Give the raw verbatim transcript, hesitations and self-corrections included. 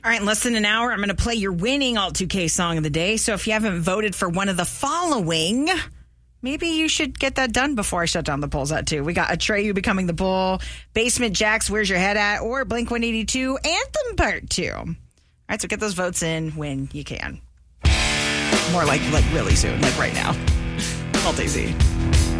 All right, in less than an hour, I'm going to play your winning Alt two K song of the day. So if you haven't voted for one of the following, maybe you should get that done before I shut down the polls at two. We got Atreyu Becoming the Bull, Basement Jaxx, Where's Your Head At, or Blink one eighty-two, Anthem Part two. All right, so get those votes in when you can. More like like really soon, like right now. Alt A Z.